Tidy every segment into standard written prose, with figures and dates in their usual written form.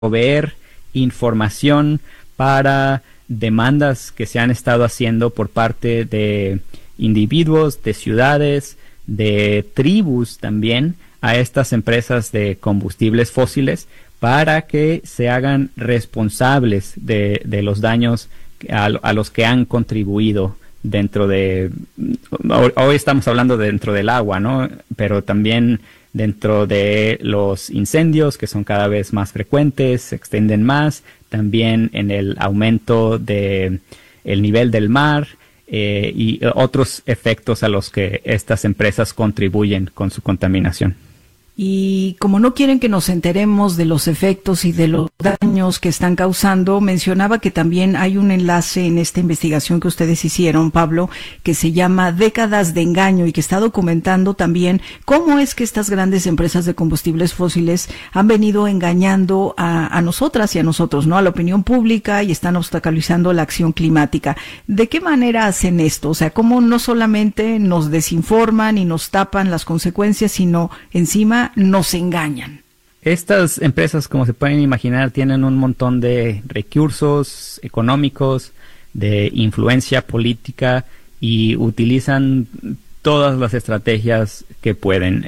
proveer información para demandas que se han estado haciendo por parte de individuos, de ciudades, de tribus también, a estas empresas de combustibles fósiles para que se hagan responsables de los daños a los que han contribuido dentro de... Hoy estamos hablando dentro del agua, ¿no? Pero también dentro de los incendios, que son cada vez más frecuentes, se extienden más, también en el aumento de el nivel del mar y otros efectos a los que estas empresas contribuyen con su contaminación. Y como no quieren que nos enteremos de los efectos y de los daños que están causando, mencionaba que también hay un enlace en esta investigación que ustedes hicieron, Pablo, que se llama Décadas de Engaño y que está documentando también cómo es que estas grandes empresas de combustibles fósiles han venido engañando a nosotras y a nosotros, ¿no? A la opinión pública, y están obstaculizando la acción climática. ¿De qué manera hacen esto? O sea, cómo no solamente nos desinforman y nos tapan las consecuencias, sino encima nos engañan. Estas empresas, como se pueden imaginar, tienen un montón de recursos económicos, de influencia política y utilizan todas las estrategias que pueden,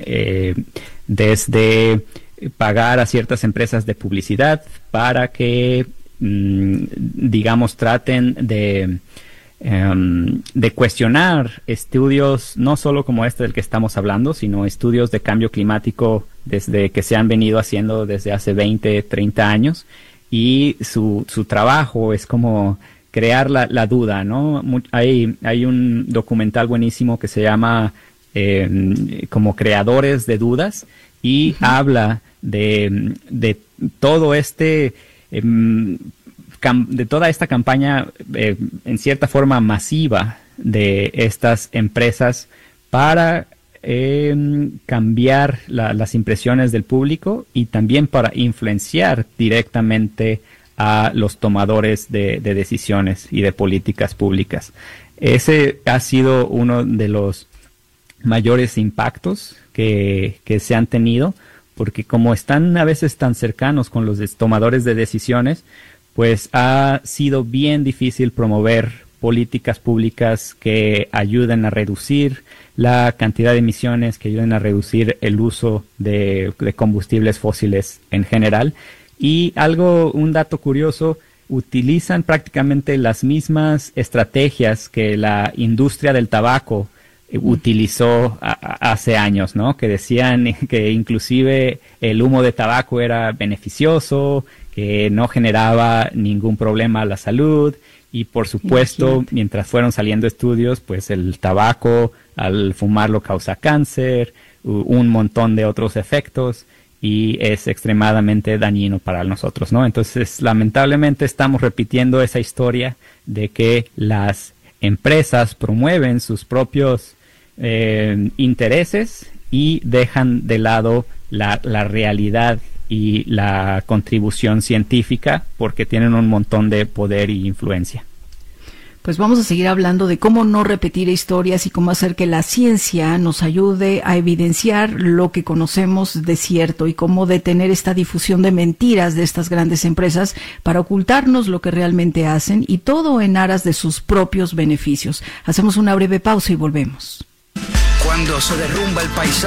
desde pagar a ciertas empresas de publicidad para que, digamos, traten de cuestionar estudios no solo como este del que estamos hablando, sino estudios de cambio climático desde que se han venido haciendo desde hace 20, 30 años, y su trabajo es como crear la duda, ¿no? Hay un documental buenísimo que se llama como Creadores de Dudas, y habla de todo de toda esta campaña, en cierta forma masiva, de estas empresas para cambiar las impresiones del público y también para influenciar directamente a los tomadores de decisiones y de políticas públicas. Ese ha sido uno de los mayores impactos que se han tenido, porque como están a veces tan cercanos con los tomadores de decisiones, pues ha sido bien difícil promover políticas públicas que ayuden a reducir la cantidad de emisiones, que ayuden a reducir el uso de combustibles fósiles en general. Y un dato curioso, utilizan prácticamente las mismas estrategias que la industria del tabaco utilizó hace años, ¿no? Que decían que inclusive el humo de tabaco era beneficioso, que no generaba ningún problema a la salud, y por supuesto, mientras fueron saliendo estudios, pues el tabaco al fumarlo causa cáncer, un montón de otros efectos, y es extremadamente dañino para nosotros, ¿no? Entonces, lamentablemente estamos repitiendo esa historia de que las empresas promueven sus propios intereses y dejan de lado la realidad y la contribución científica, porque tienen un montón de poder y influencia. Pues vamos a seguir hablando de cómo no repetir historias y cómo hacer que la ciencia nos ayude a evidenciar lo que conocemos de cierto, y cómo detener esta difusión de mentiras de estas grandes empresas para ocultarnos lo que realmente hacen, y todo en aras de sus propios beneficios. Hacemos una breve pausa y volvemos. Cuando se derrumba el paisaje